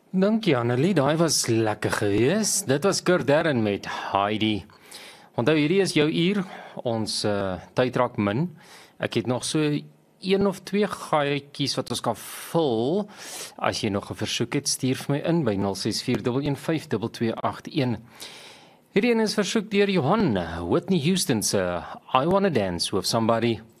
Dankie Annelie, daai was lekker geweest. Dit was Kurt Darren met Heidi. Onthou hierdie is jou uur, ons tyd raak min. Ek het nog so 1 of 2 gaatjies wat ons kan vul. As jy nog 'n versoek het, stuur vir my in by 0641152281. Hierdie een is versoek deur Johan, Whitney Houston se I Wanna Dance with Somebody.